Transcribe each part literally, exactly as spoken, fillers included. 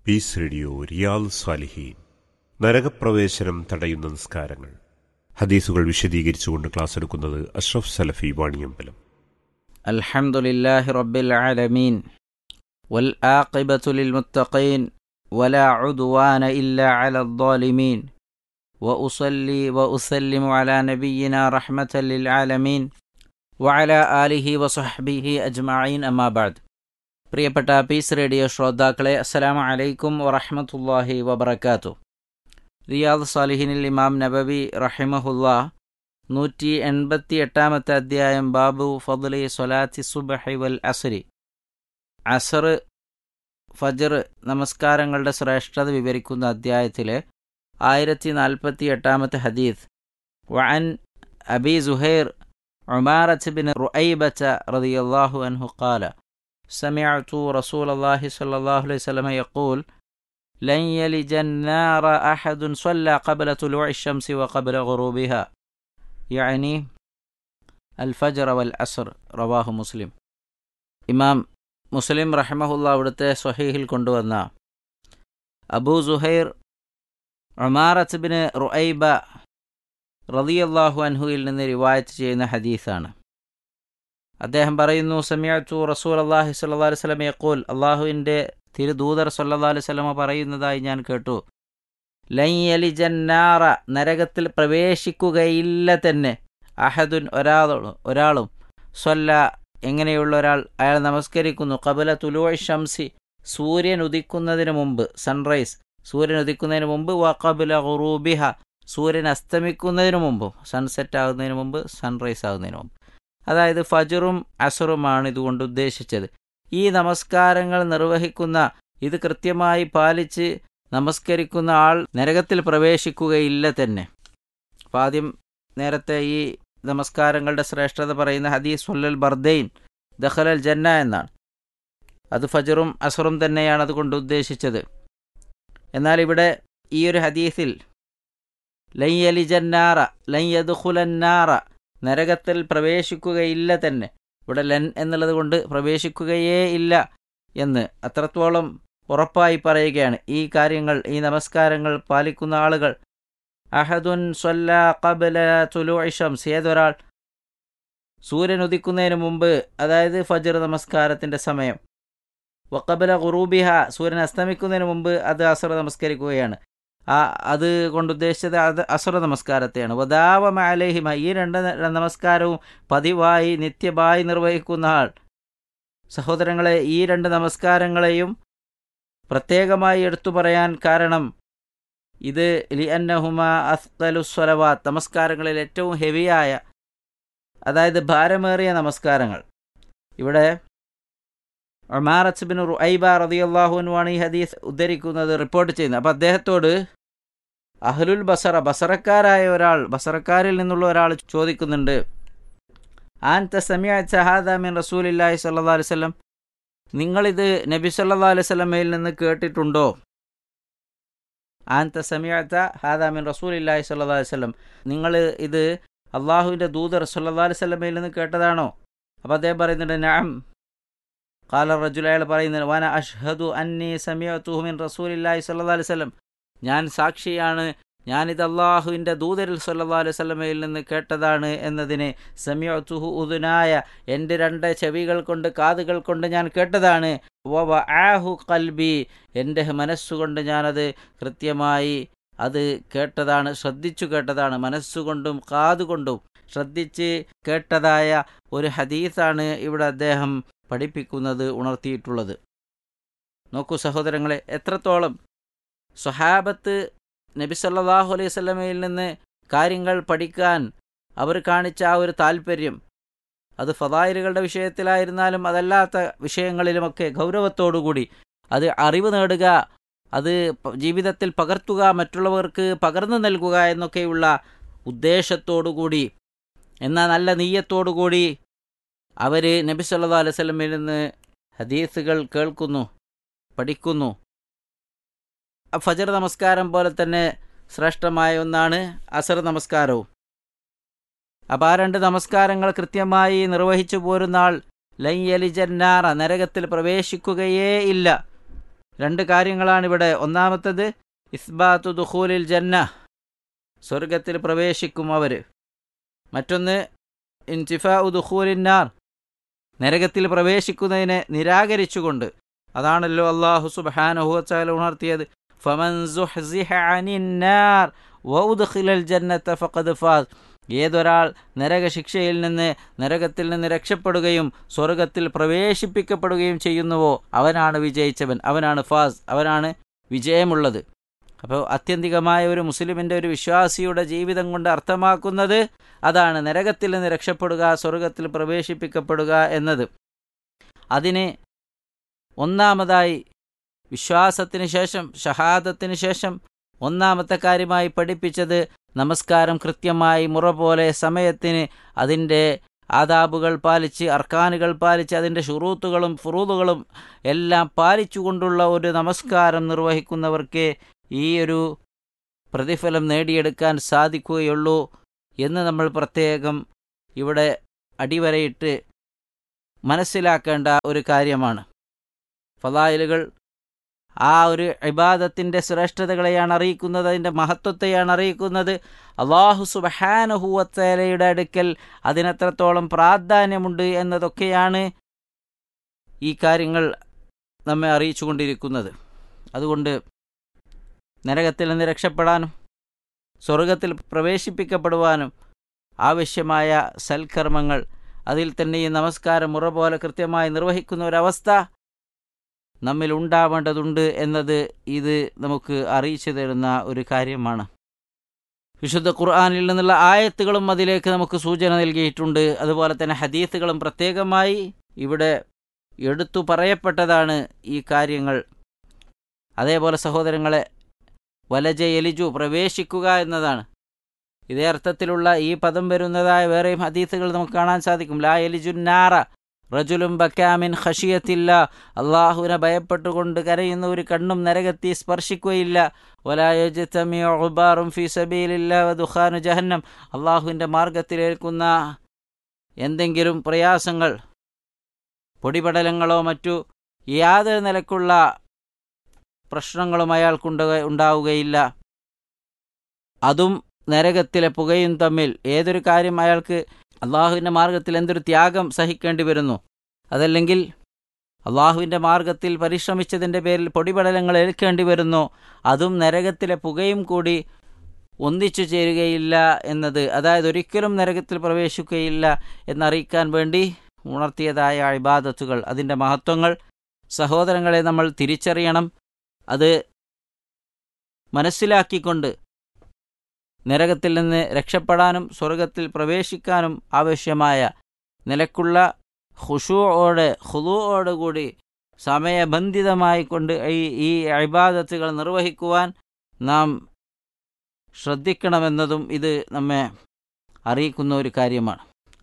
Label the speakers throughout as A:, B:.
A: Piece radio Riyadh സ്വാലിഹീൻ. നരകപ്രവേശനം തടയുന്ന നിസ്കാരങ്ങൾ. ഹദീസുകൾ വിശദീകരിച്ചുകൊണ്ട് ക്ലാസ് എടുക്കുന്നത് അഷ്റഫ് സലഫി വാണിയമ്പലം.
B: അൽഹംദുലില്ലാഹി റബ്ബിൽ ആലമീൻ വൽ ആഖിബത്തു ലിൽ മുത്തഖീൻ വലാ ഉദ്വാന ഇല്ലാ അലൽ ളാലിമീൻ വഉസല്ലി വഉസല്ലിമു അലാ നബിയിനാ റഹ്മത്തൽ ലിൽ ആലമീൻ വഅലാ ആലിഹി വസഹ്ബിഹി അജ്മഈൻ. അമ്മാ ബഅദ്. പ്രിയപ്പെട്ട പീസ് റേഡിയോ ശ്രോതാക്കളെ, അസ്സലാമു അലൈക്കും വറഹ്മത്തുള്ളാഹി വബറകാതുഹു. റിയാദ് സ്വാലിഹീനിൽ ഇമാം നബവി റഹിമഹുല്ലാ നൂറ്റി എൺപത്തി എട്ടാമത്തെ അധ്യായം ബാബു ഫദ്ലി സ്വലാത്തി സുബ്ഹി വൽ അസ്രി, അസർ ഫജ്ർ നമസ്കാരങ്ങളുടെ ശ്രേഷ്ഠത വിവരിക്കുന്ന അധ്യായത്തിലെ ആയിരത്തി നാൽപ്പത്തി എട്ടാമത്തെ ഹദീസ്. വഅൻ അബി സുഹൈർ ഉമാറത്ത് ബിൻ റുഐബത റളിയല്ലാഹു അൻഹു ഖാല സമിഅതു റസൂലല്ലാഹി സ്വല്ലല്ലാഹു അലൈഹി വസല്ലം യഖൂൽ ലൻ യലിജൻ നാറ അഹദുൻ സ്വല്ല ഖബ്ല തുലൂഇ ശംസി വഖബ്ല ഗുറൂബിഹ, യഅനി അൽ ഫജ്ർ വൽ അസ്ർ. റവാഹു മുസ്ലിം. ഇമാം മുസ്ലിം റഹിമഹുല്ലാ അവിടുത്തെ സ്വഹീഹിൽ കൊണ്ടുവന്ന അബൂ സുഹൈർ ഉമാറത്ത് ബിൻ റുഐബ റളിയല്ലാഹു അൻഹുവിൽ നിന്ന് റിവായത്ത് ചെയ്യുന്ന ഹദീസാണ്. അദ്ദേഹം പറയുന്നു, സമിഅതു റസൂലല്ലാഹി സ്വല്ലല്ലാഹു അലൈഹി വസല്ലം യഖൂൽ, അല്ലാഹുവിൻ്റെ തിരുദൂതർ സ്വല്ലല്ലാഹു അലൈഹി വസല്ലം പറയുന്നതായി ഞാൻ കേട്ടു. ലൻ യലിജൻ നാറ, നരകത്തിൽ പ്രവേശിക്കുകയില്ല തന്നെ, അഹദുൻ ഒരാളും ഒരാളും സ്വല്ല, എങ്ങനെയുള്ള ഒരാൾ, അയാൾ നമസ്കരിക്കുന്നു, ഖബല തുലൂഇ ശംസി, സൂര്യൻ ഉദിക്കുന്നതിന് മുമ്പ്, സൺറൈസ്, സൂര്യൻ ഉദിക്കുന്നതിന് മുമ്പ്, വ ഖബല ഗുറൂബിഹ, സൂര്യൻ അസ്തമിക്കുന്നതിന് മുമ്പും, സൺസെറ്റ് ആകുന്നതിന് മുമ്പ്, സൺറൈസ് ആകുന്നതിന് മുമ്പ്. അതായത് ഫജ്റും അസറുമാണ് ഇതുകൊണ്ട് ഉദ്ദേശിച്ചത്. ഈ നമസ്കാരങ്ങൾ നിർവഹിക്കുന്ന, ഇത് കൃത്യമായി പാലിച്ച് നമസ്കരിക്കുന്ന ആൾ നരകത്തിൽ പ്രവേശിക്കുകയില്ല തന്നെ. അപ്പം ആദ്യം നേരത്തെ ഈ നമസ്കാരങ്ങളുടെ ശ്രേഷ്ഠത പറയുന്ന ഹദീസ് വല്ലൽ ബർദൈൻ ദഖലൽ ജന്ന എന്നാണ്. അത് ഫജ്റും അസറും തന്നെയാണ് അതുകൊണ്ട് ഉദ്ദേശിച്ചത്. എന്നാൽ ഇവിടെ ഈ ഒരു ഹദീസിൽ ലൻ യലിജന്നാറ ലൻ യദ്ഖുലന്നാറ, നരകത്തിൽ പ്രവേശിക്കുകയില്ല തന്നെ, ഇവിടെ ലൻ എന്നുള്ളത് കൊണ്ട് പ്രവേശിക്കുകയേ ഇല്ല എന്ന് അത്രത്തോളം ഉറപ്പായി പറയുകയാണ്. ഈ കാര്യങ്ങൾ, ഈ നമസ്കാരങ്ങൾ പാലിക്കുന്ന ആളുകൾ, അഹദുൻ സ്വല്ല ഖബല തുലൂഇ ശംസ്, ഏതൊരാൾ സൂര്യൻ ഉദിക്കുന്നതിന് മുമ്പ്, അതായത് ഫജ്ർ നമസ്കാരത്തിൻ്റെ സമയം, വഖബല ഖുറൂബിഹ, സൂര്യൻ അസ്തമിക്കുന്നതിന് മുമ്പ്, അത് അസർ നമസ്കരിക്കുകയാണ്. ആ അത് കൊണ്ടുദ്ദേശിച്ചത് അത് അസർ നമസ്കാരത്തെയാണ്. വദാവമ അലൈഹിമ, ഈ രണ്ട് നമസ്കാരവും പതിവായി നിത്യമായി നിർവഹിക്കുന്ന ആൾ. സഹോദരങ്ങളെ, ഈ രണ്ട് നമസ്കാരങ്ങളെയും പ്രത്യേകമായി എടുത്തു പറയാൻ കാരണം, ഇത് ലിഅന്നഹുമ അസ്ഖലുസ് സ്വലവാത്ത്, നമസ്കാരങ്ങളിൽ ഏറ്റവും ഹെവിയായ, അതായത് ഭാരമേറിയ നമസ്കാരങ്ങൾ. ഇവിടെ ഉമാറത്ത് ബിൻ റുഐബ റളിയല്ലാഹു അൻഹുവാണ് ഈ ഹദീസ് ഉദ്ധരിക്കുന്നത്, റിപ്പോർട്ട് ചെയ്യുന്നത്. അപ്പോൾ അദ്ദേഹത്തോട് അഹ്ലുൽ ബസറ, ബസറക്കാരായ ഒരാൾ, ബസറക്കാരിൽ നിന്നുള്ള ഒരാൾ ചോദിക്കുന്നുണ്ട്, അൻത സമിഅത ഹാദാ മിൻ റസൂലില്ലാഹി സ്വല്ലല്ലാഹു അലൈഹി വസല്ലം, നിങ്ങളിത് നബി സല്ലല്ലാഹു അലൈഹി വസല്ലമയിൽ നിന്ന് കേട്ടിട്ടുണ്ടോ? അൻത സമിഅത ഹാദാ മിൻ റസൂലില്ലാഹി സ്വല്ലല്ലാഹു അലൈഹി വസല്ലം, നിങ്ങൾ ഇത് അള്ളാഹുവിൻ്റെ ദൂതർ സ്വല്ലല്ലാഹു അലൈഹി വസല്ലമയിൽ നിന്ന് കേട്ടതാണോ? അപ്പോൾ അദ്ദേഹം പറയുന്നുണ്ട്, നഅം. ഖാല റജുൽ, അയാൾ പറയുന്നത്, വന അഷ്ഹദു അന്നി സമിഅതുഹു മിൻ റസൂലില്ലാഹി സ്വല്ലല്ലാഹു അലൈഹി വസല്ലം, ഞാൻ സാക്ഷിയാണ്, ഞാനിത് അള്ളാഹുവിൻ്റെ ദൂതരിൽ സ്വല്ലല്ലാഹു അലൈഹി വസല്ലമയിൽ നിന്ന് കേട്ടതാണ് എന്നതിന്. സമിഅതുഹു ഉദുനായ, എൻ്റെ രണ്ട് ചെവികൾ കൊണ്ട്, കാതുകൾ കൊണ്ട് ഞാൻ കേട്ടതാണ്. വവഅഹു ഖൽബി, എൻ്റെ മനസ്സുകൊണ്ട് ഞാനത് കൃത്യമായി അത് കേട്ടതാണ്, ശ്രദ്ധിച്ചു കേട്ടതാണ്. മനസ്സുകൊണ്ടും കാതുകൊണ്ടും ശ്രദ്ധിച്ച് കേട്ടതായ ഒരു ഹദീസാണ് ഇവിടെ അദ്ദേഹം പഠിപ്പിക്കുന്നത്, ഉണർത്തിയിട്ടുള്ളത്. നോക്കൂ സഹോദരങ്ങളെ, എത്രത്തോളം സ്വഹാബത്ത് നബി സല്ലല്ലാഹു അലൈഹി വസല്ലമയിൽ നിന്ന് കാര്യങ്ങൾ പഠിക്കാൻ അവർ കാണിച്ച ആ ഒരു താല്പര്യം, അത് ഫദായിലുകളുടെ വിഷയത്തിലായിരുന്നാലും അതല്ലാത്ത വിഷയങ്ങളിലുമൊക്കെ ഗൗരവത്തോടുകൂടി അത് അറിവ് നേടുക, അത് ജീവിതത്തിൽ പകർത്തുക, മറ്റുള്ളവർക്ക് പകർന്നു നൽകുക എന്നൊക്കെയുള്ള ഉദ്ദേശത്തോടുകൂടി, എന്നാൽ നല്ല നീയത്തോടുകൂടി അവർ നബി സല്ലല്ലാഹു അലൈഹി വസല്ലമയിൽ നിന്ന് ഹദീസുകൾ കേൾക്കുന്നു, പഠിക്കുന്നു. ഫജ്ർ നമസ്കാരം പോലെ തന്നെ ശ്രേഷ്ഠമായ ഒന്നാണ് അസർ നമസ്കാരവും. അപ്പോൾ ആ രണ്ട് നമസ്കാരങ്ങൾ കൃത്യമായി നിർവഹിച്ചു പോരുന്ന ആൾ ലൻ യലിജന്നാറ, നരകത്തിൽ പ്രവേശിക്കുകയേ ഇല്ല. രണ്ട് കാര്യങ്ങളാണിവിടെ. ഒന്നാമത്തത് ഇസ്ബാത്തു ദുഖൂലിൽ ജന്ന, സ്വർഗത്തിൽ പ്രവേശിക്കും അവർ. മറ്റൊന്ന് ഇൻതിഫാഉ ദുഖൂലിൻ നാർ, നരകത്തിൽ പ്രവേശിക്കുന്നതിനെ നിരാകരിച്ചുകൊണ്ട്. അതാണല്ലോ അല്ലാഹു സുബ്ഹാനഹു വ തആല ഉണർത്തിയത്, ഫമൻ സുഹ്സിഹ അനിൻ നാർ വഉദ്ഖിലൽ ജന്നത ഫഖദ് ഫാസ്. ഏതൊരാൾ നരകശിക്ഷയിൽ നിന്ന്, നരകത്തിൽ നിന്ന് രക്ഷപ്പെടുകയും സ്വർഗത്തിൽ പ്രവേശിപ്പിക്കപ്പെടുകയും ചെയ്യുന്നുവോ അവനാണ് വിജയിച്ചവൻ, അവനാണ് ഫാസ്, അവനാണ് വിജയമുള്ളത്. അപ്പോൾ ആത്യന്തികമായ ഒരു മുസ്ലിമിൻ്റെ, ഒരു വിശ്വാസിയുടെ ജീവിതം കൊണ്ട് അർത്ഥമാക്കുന്നത് അതാണ്, നരകത്തിൽ നിന്ന് രക്ഷപ്പെടുക, സ്വർഗത്തിൽ പ്രവേശിപ്പിക്കപ്പെടുക എന്നത്. അതിന് ഒന്നാമതായി വിശ്വാസത്തിന് ശേഷം, ഷഹാദത്തിന് ശേഷം ഒന്നാമത്തെ കാര്യമായി പഠിപ്പിച്ചത് നമസ്കാരം കൃത്യമായി മുറ പോലെ സമയത്തിന് അതിൻ്റെ ആദാബുകൾ പാലിച്ച്, അർക്കാനുകൾ പാലിച്ച്, അതിൻ്റെ ഷുറൂത്തുകളും ഫുറൂദുകളും എല്ലാം പാലിച്ചുകൊണ്ടുള്ള ഒരു നമസ്കാരം നിർവഹിക്കുന്നവർക്ക് ഈ ഒരു പ്രതിഫലം നേടിയെടുക്കാൻ സാധിക്കുകയുള്ളൂ എന്ന് നമ്മൾ പ്രത്യേകം ഇവിടെ അടിവരയിട്ട് മനസ്സിലാക്കേണ്ട ഒരു കാര്യമാണ്. ഫളായിലുകൾ ആ ഒരു ഇബാദത്തിൻ്റെ ശ്രേഷ്ഠതകളെയാണ് അറിയിക്കുന്നത്, അതിൻ്റെ മഹത്വത്തെയാണ് അറിയിക്കുന്നത്. അല്ലാഹു സുബ്ഹാനഹു വ തആലയുടെ അടുക്കൽ അതിനെത്രത്തോളം പ്രാധാന്യമുണ്ട് എന്നതൊക്കെയാണ് ഈ കാര്യങ്ങൾ നമ്മെ അറിയിച്ചു കൊണ്ടിരിക്കുന്നത്. അതുകൊണ്ട് നരകത്തിൽ നിന്ന് രക്ഷപ്പെടാനും സ്വർഗത്തിൽ പ്രവേശിപ്പിക്കപ്പെടുവാനും ആവശ്യമായ സൽക്കർമ്മങ്ങൾ, അതിൽ തന്നെ ഈ നമസ്കാരം മുറ പോലെ കൃത്യമായി നിർവഹിക്കുന്ന ഒരവസ്ഥ നമ്മിൽ ഉണ്ടാവേണ്ടതുണ്ട് എന്നത് ഇത് നമുക്ക് അറിയിച്ചു തരുന്ന ഒരു കാര്യമാണ്. വിശുദ്ധ ഖുർആനിൽ നിന്നുള്ള ആയത്തുകളും അതിലേക്ക് നമുക്ക് സൂചന നൽകിയിട്ടുണ്ട്. അതുപോലെ തന്നെ ഹദീസുകളും പ്രത്യേകമായി ഇവിടെ എടുത്തു പറയപ്പെട്ടതാണ് ഈ കാര്യങ്ങൾ. അതേപോലെ സഹോദരങ്ങളെ, വലജ എലിജു പ്രവേശിക്കുക എന്നതാണ്. ഇതേ അർത്ഥത്തിലുള്ള ഈ പദം വരുന്നതായ വേറെയും ഹദീസുകൾ നമുക്ക് കാണാൻ സാധിക്കും. ലാ എലിജുൻ നാറ റജുലും ബക്കാമിൻ ഖശിയത്തില്ല, അള്ളാഹുവിനെ ഭയപ്പെട്ടുകൊണ്ട് കരയുന്ന ഒരു കണ്ണും നരകത്തെ സ്പർശിക്കുകയില്ല. വലാ യജ്തമിഉ ഉബാറും ഫീ സബീലില്ലാ വദുഖാനു ജഹന്നം, അള്ളാഹുവിൻ്റെ മാർഗത്തിലേൽക്കുന്ന എന്തെങ്കിലും പ്രയാസങ്ങൾ, പൊടിപടലങ്ങളോ മറ്റു യാതൊരു നിലക്കുള്ള പ്രശ്നങ്ങളും അയാൾക്കുണ്ട ഉണ്ടാവുകയില്ല. അതും നരകത്തിലെ പുകയും തമ്മിൽ ഏതൊരു കാര്യം അയാൾക്ക് അള്ളാഹുവിൻ്റെ മാർഗത്തിൽ എന്തൊരു ത്യാഗം സഹിക്കേണ്ടി വരുന്നു, അതല്ലെങ്കിൽ അള്ളാഹുവിൻ്റെ മാർഗത്തിൽ പരിശ്രമിച്ചതിൻ്റെ പേരിൽ പൊടിപടലങ്ങൾ ഏൽക്കേണ്ടി വരുന്നു, അതും നരകത്തിലെ പുകയും കൂടി ഒന്നിച്ചു ചേരുകയില്ല എന്നത്, അതായത് ഒരിക്കലും നരകത്തിൽ പ്രവേശിക്കുകയില്ല എന്നറിയിക്കാൻ വേണ്ടി ഉണർത്തിയതായ ഇബാദത്തുകൾ, അതിൻ്റെ മഹത്വങ്ങൾ സഹോദരങ്ങളെ നമ്മൾ തിരിച്ചറിയണം. അത് മനസ്സിലാക്കിക്കൊണ്ട് നരകത്തിൽ നിന്ന് രക്ഷപ്പെടാനും സ്വർഗത്തിൽ പ്രവേശിക്കാനും ആവശ്യമായ നിലക്കുള്ള ഖുശൂഅോടെ ഖുദൂഅോടെ കൂടി സമയബന്ധിതമായി കൊണ്ട് ഈ ഈ ഇബാദത്തുകൾ നിർവഹിക്കുവാൻ നാം ശ്രദ്ധിക്കണമെന്നതും ഇത് നമ്മെ അറിയിക്കുന്ന ഒരു കാര്യമാണ്.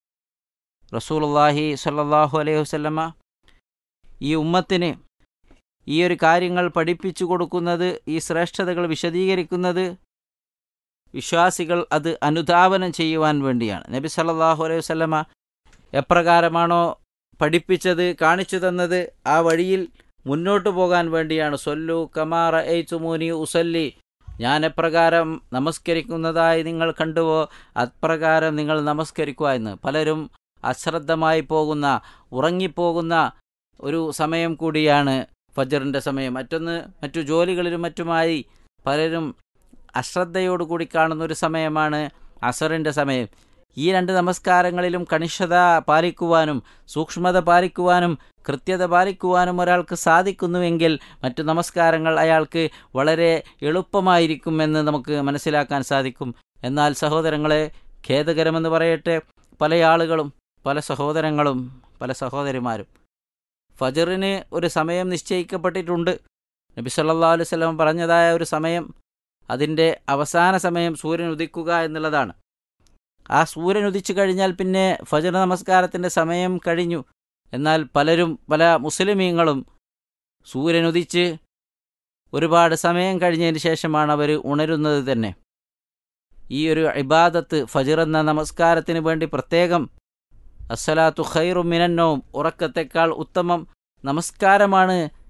B: റസൂലുള്ളാഹി സ്വല്ലല്ലാഹു അലൈഹി വസല്ലമ ഈ ഉമ്മത്തിന് ഈ ഒരു കാര്യങ്ങൾ പഠിപ്പിച്ചു കൊടുക്കുന്നത്, ഈ ശ്രേഷ്ഠതകൾ വിശദീകരിക്കുന്നത് വിശ്വാസികൾ അത് അനുധാവനം ചെയ്യുവാൻ വേണ്ടിയാണ്. നബി സല്ലല്ലാഹു അലൈഹി വസല്ലമ എപ്രകാരമാണോ പഠിപ്പിച്ചത്, കാണിച്ചു തന്നത്, ആ വഴിയിൽ മുന്നോട്ടു പോകാൻ വേണ്ടിയാണ്. സൊല്ലു കമാ റഅയ്തുമൂനി ഉസല്ലി, ഞാൻ എപ്രകാരം നമസ്കരിക്കുന്നതായി നിങ്ങൾ കണ്ടുവോ അപ്രകാരം നിങ്ങൾ നമസ്കരിക്കുക എന്ന്. പലരും അശ്രദ്ധമായി പോകുന്ന, ഉറങ്ങിപ്പോകുന്ന ഒരു സമയം കൂടിയാണ് ഫജ്റിൻ്റെ സമയം. മറ്റൊന്ന് മറ്റു ജോലികളിലും മറ്റുമായി പലരും അശ്രദ്ധയോടുകൂടി കാണുന്ന ഒരു സമയമാണ് അസറിൻ്റെ സമയം. ഈ രണ്ട് നമസ്കാരങ്ങളിലും കണിഷ്ഠത പാലിക്കുവാനും സൂക്ഷ്മത പാലിക്കുവാനും കൃത്യത പാലിക്കുവാനും ഒരാൾക്ക് സാധിക്കുന്നുവെങ്കിൽ മറ്റു നമസ്കാരങ്ങൾ അയാൾക്ക് വളരെ എളുപ്പമായിരിക്കുമെന്ന് നമുക്ക് മനസ്സിലാക്കാൻ സാധിക്കും. എന്നാൽ സഹോദരങ്ങളെ, ഖേദകരമെന്ന് പറയട്ടെ, പല ആളുകളും പല സഹോദരങ്ങളും പല സഹോദരിമാരും ഫജ്റിന് ഒരു സമയം നിശ്ചയിക്കപ്പെട്ടിട്ടുണ്ട്. നബി സല്ലല്ലാഹു അലൈഹി വസല്ലം പറഞ്ഞതായ ഒരു സമയം, അതിൻ്റെ അവസാന സമയം സൂര്യൻ ഉദിക്കുക എന്നുള്ളതാണ്. ആ സൂര്യൻ ഉദിച്ചു കഴിഞ്ഞാൽ പിന്നെ ഫജ്ർ നമസ്കാരത്തിൻ്റെ സമയം കഴിഞ്ഞു. എന്നാൽ പലരും പല മുസ്ലിമീങ്ങളും സൂര്യൻ ഉദിച്ച് ഒരുപാട് സമയം കഴിഞ്ഞതിന് ശേഷമാണ് അവർ ഉണരുന്നത് തന്നെ. ഈ ഒരു ഇബാദത്ത്, ഫജ്ർ എന്ന നമസ്കാരത്തിന് വേണ്ടി പ്രത്യേകം അസ്സലാത്തു ഖൈറു മിനന്നൗം, ഉറക്കത്തെക്കാൾ ഉത്തമം നമസ്കാരമാണ്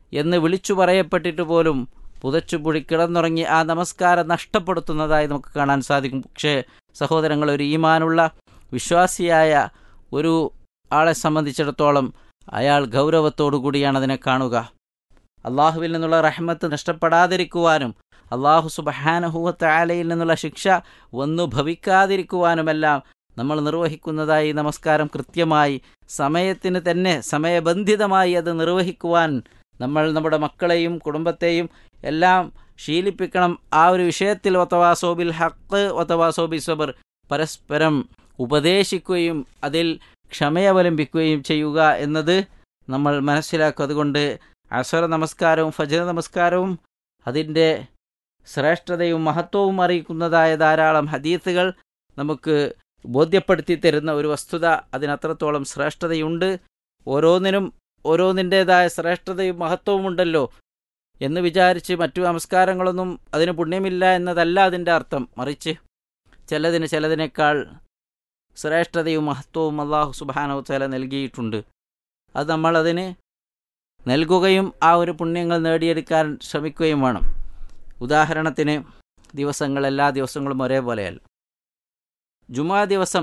B: എന്ന് വിളിച്ചു പറയപ്പെട്ടിട്ട് പോലും പുതച്ചുപൊടി കിടന്നുറങ്ങി ആ നമസ്കാരം നഷ്ടപ്പെടുത്തുന്നതായി നമുക്ക് കാണാൻ സാധിക്കും. പക്ഷേ സഹോദരങ്ങൾ, ഒരു ഈമാനുള്ള വിശ്വാസിയായ ഒരു ആളെ സംബന്ധിച്ചിടത്തോളം അയാൾ ഗൗരവത്തോടു കൂടിയാണ് അതിനെ കാണുക. അള്ളാഹുവിൽ നിന്നുള്ള റഹ്മത്ത് നഷ്ടപ്പെടാതിരിക്കുവാനും അള്ളാഹു സുബ്ഹാനഹു വ തആലയിൽ നിന്നുള്ള ശിക്ഷ വന്നു ഭവിക്കാതിരിക്കുവാനുമെല്ലാം നമ്മൾ നിർവഹിക്കുന്നതായി നമസ്കാരം കൃത്യമായി സമയത്തിന് തന്നെ സമയബന്ധിതമായി അത് നിർവഹിക്കുവാൻ നമ്മൾ നമ്മുടെ മക്കളെയും കുടുംബത്തെയും എല്ലാം ശീലിപ്പിക്കണം. ആ ഒരു വിഷയത്തിൽ വതവാസോ ബിൽ ഹഖ് വതവാസോ ബിസ്സബ്ർ, പരസ്പരം ഉപദേശിക്കുകയും അതിൽ ക്ഷമയവലംബിക്കുകയും ചെയ്യുക എന്നത് നമ്മൾ മനസ്സിലാക്കും. അതുകൊണ്ട് അസ്ർ നമസ്കാരവും ഫജ്ർ നമസ്കാരവും അതിൻ്റെ ശ്രേഷ്ഠതയും മഹത്വവും അറിയിക്കുന്നതായ ധാരാളം ഹദീസുകൾ നമുക്ക് ബോധ്യപ്പെടുത്തി തരുന്ന ഒരു വസ്തുത, അതിനത്രത്തോളം ശ്രേഷ്ഠതയുണ്ട്. ഓരോന്നിനും ഓരോന്നിൻ്റേതായ ശ്രേഷ്ഠതയും മഹത്വവും ഉണ്ടല്ലോ എന്ന് വിചാരിച്ച് മറ്റു നമസ്കാരങ്ങളൊന്നും അതിന് പുണ്യമില്ല എന്നതല്ല അതിൻ്റെ അർത്ഥം. മറിച്ച് ചിലതിന് ചിലതിനേക്കാൾ ശ്രേഷ്ഠതയും മഹത്വവും അല്ലാഹു സുബ്ഹാനഹു വ തആല നൽകിയിട്ടുണ്ട്. അത് നമ്മൾ അതിന് നൽകുകയും ആ ഒരു പുണ്യങ്ങൾ നേടിയെടുക്കാൻ ശ്രമിക്കുകയും വേണം. ഉദാഹരണത്തിന്, ദിവസങ്ങൾ എല്ലാ ദിവസങ്ങളും ഒരേപോലെയല്ല. ജുമുഅ ദിവസം,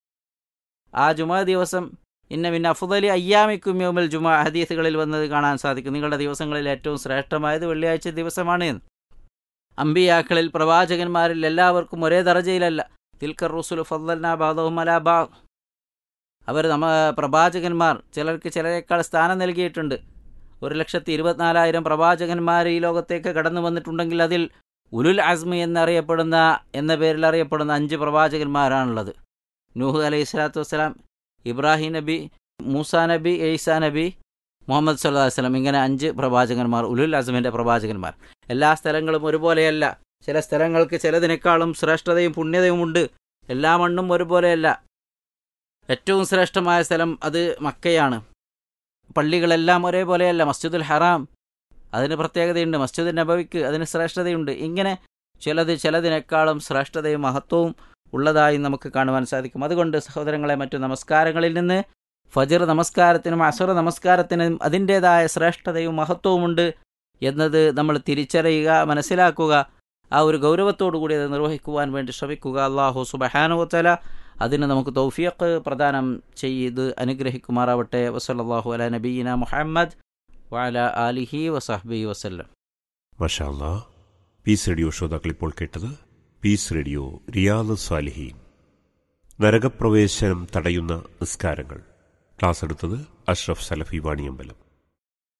B: ആ ജുമുഅ ദിവസം ഇന്ന മിൻ അഫ്ളലി അയ്യാമിക്കും യൗമുൽ ജുമുഅ ഹദീസുകളിൽ വന്നത് കാണാൻ സാധിക്കും. നിങ്ങളുടെ ദിവസങ്ങളിൽ ഏറ്റവും ശ്രേഷ്ഠമായത് വെള്ളിയാഴ്ച ദിവസമാണ് എന്ന്. അമ്പിയാക്കളിൽ പ്രവാചകന്മാരിൽ എല്ലാവർക്കും ഒരേ ദറജയിലല്ല. തിൽക്കർ റുസുലു ഫദ്ദൽനാ ബഅദഹും അലാ ബഅദ്, അവർ നമ്മ പ്രവാചകന്മാർ ചിലർക്ക് ചിലരേക്കാൾ സ്ഥാനം നൽകിയിട്ടുണ്ട്. ഒരു ലക്ഷത്തി ഇരുപത്തിനാലായിരം പ്രവാചകന്മാർ ഈ ലോകത്തേക്ക് കടന്നു വന്നിട്ടുണ്ടെങ്കിൽ അതിൽ ഉലുൽ അസ്മി എന്നറിയപ്പെടുന്ന എന്ന പേരിൽ അറിയപ്പെടുന്ന അഞ്ച് പ്രവാചകന്മാരാണുള്ളത്. നൂഹ് അലൈഹി സ്വലാത്തു വസ്സലാം, ഇബ്രാഹിം നബി, മൂസാ നബി, ഈസാ നബി, മുഹമ്മദ് സല്ലല്ലാഹു അലൈഹി വസല്ലം, ഇങ്ങനെ അഞ്ച് പ്രവാചകന്മാർ, ഉലുൽ അസ്മിൻ്റെ പ്രവാചകന്മാർ. എല്ലാ സ്ഥലങ്ങളും ഒരുപോലെയല്ല. ചില സ്ഥലങ്ങൾക്ക് ചിലതിനേക്കാളും ശ്രേഷ്ഠതയും പുണ്യതയും ഉണ്ട്. എല്ലാ മണ്ണും ഒരുപോലെയല്ല. ഏറ്റവും ശ്രേഷ്ഠമായ സ്ഥലം അത് മക്കയാണ്. പള്ളികളെല്ലാം ഒരേപോലെയല്ല. മസ്ജിദുൽ ഹറാം അതിന് പ്രത്യേകതയുണ്ട്, മസ്ജിദുൽ നബവിക്ക് അതിന് ശ്രേഷ്ഠതയുണ്ട്. ഇങ്ങനെ ചിലത് ചിലതിനേക്കാളും ശ്രേഷ്ഠതയും മഹത്വവും ഉള്ളതായി നമുക്ക് കാണുവാൻ സാധിക്കും. അതുകൊണ്ട് സഹോദരങ്ങളെ, മറ്റു നമസ്കാരങ്ങളിൽ നിന്ന് ഫജ്ർ നമസ്കാരത്തിനും അസ്ർ നമസ്കാരത്തിനും അതിൻ്റേതായ ശ്രേഷ്ഠതയും മഹത്വവുമുണ്ട് എന്നത് നമ്മൾ തിരിച്ചറിയുക, മനസ്സിലാക്കുക. ആ ഒരു ഗൗരവത്തോടു കൂടി അത് നിർവഹിക്കുവാൻ വേണ്ടി ശ്രമിക്കുക. അല്ലാഹു സുബ്ഹാനഹു വ തആല അതിന് നമുക്ക് തൗഫീഖ് പ്രദാനം ചെയ്ത് അനുഗ്രഹിക്കുമാറാവട്ടെ. വസല്ലല്ലാഹു അലാ നബിയിന മുഹമ്മദ് വഅലാ ആലിഹി വസഹ്ബിഹി വസല്ലം.
A: മാഷാ അല്ലാഹ്. പീസ് റേഡിയോ ശ്രോതാക്കൾ ഇപ്പോൾ കേട്ടത് പീസ് റേഡിയോ റിയാദ് സ്വാലിഹീൻ, നരകപ്രവേശനം തടയുന്ന നിസ്കാരങ്ങൾ. ക്ലാസ് എടുത്തത് അഷ്റഫ് സലഫി വാണിയമ്പലം.